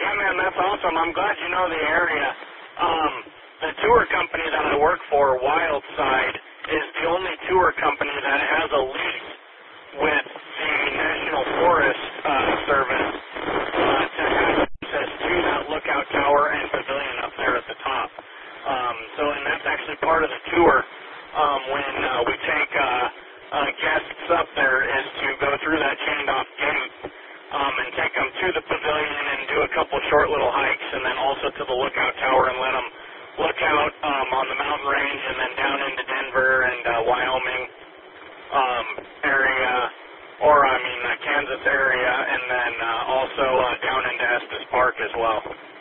Yeah, man, that's awesome. I'm glad you know the area. The tour company that I work for, Wildside, is the only tour company that has a lease with the National Forest Service to have access to that lookout tower and pavilion up there at the top. And that's actually part of the tour when we take guests up there is to go through that chained-off gate and take them to the pavilion and do a couple short little hikes, and then also to the lookout tower and let them look out on the mountain range and then down into Denver and Wyoming area, or Kansas area, and then also down into Estes Park as well.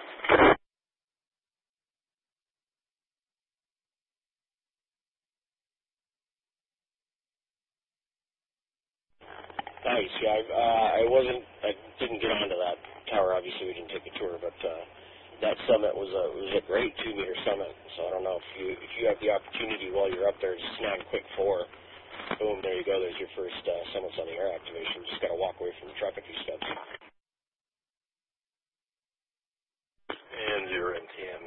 Nice. Yeah, I didn't get onto that tower. Obviously, we didn't take a tour, but that summit was a great 2-meter summit. So I don't know if you have the opportunity while you're up there to snag a quick 4. Boom, there you go. There's your first summits on the air activation. Just got to walk away from the truck a few steps. And 0MTN.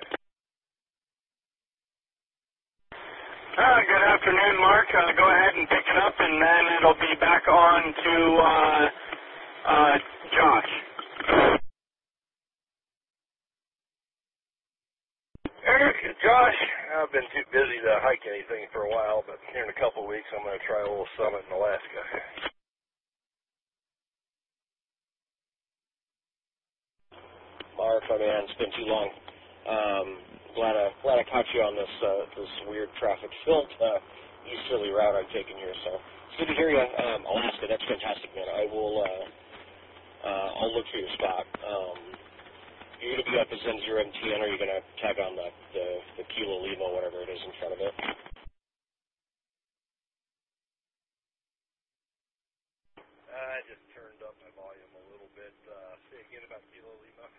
Good afternoon, Mark. Go ahead and pick it up, and then it'll be back on to Josh. Eric, Josh, I've been too busy to hike anything for a while, but here in a couple of weeks I'm going to try a little summit in Alaska. Mark, my man, it's been too long. Glad I caught you on this weird traffic-filled easterly route I'm taking here. So it's good to hear you. Alaska, that's fantastic, man. I'll look for your spot. You're going to be up as N0MTN, or are you going to tag on the Kilo Lima, whatever it is in front of it? I just turned up my volume a little bit. Say again about Kilo Lima.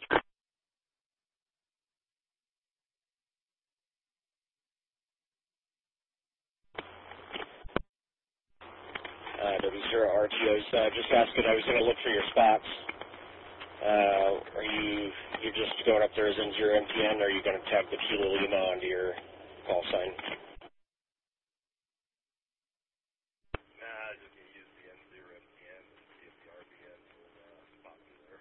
W0RTOs. Just asking, I was going to look for your spots. You're just going up there as N0MTN, or are you going to tag the Kilo Lima onto your call sign? Nah, just going to use the N0MTN and see if the RBN will spot me there.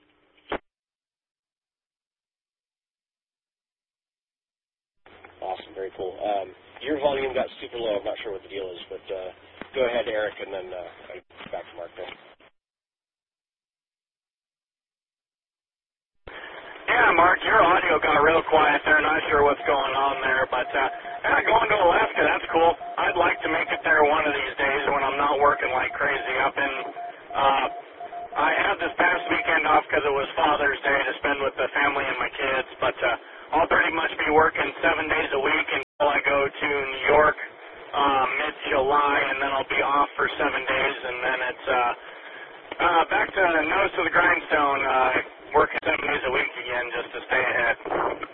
Awesome, very cool. Your volume got super low. I'm not sure what the deal is, but go ahead, Eric, and then back to Mark there. Yeah, Mark, your audio got real quiet there. Not sure what's going on there, but going to Alaska, that's cool. I'd like to make it there one of these days when I'm not working like crazy. I had this past weekend off because it was Father's Day to spend with the family and my kids, but I'll pretty much be working 7 days a week until I go to New York mid-July, and then I'll be off for 7 days, and then it's back to the nose to the grindstone, working 7 days a week again just to stay ahead.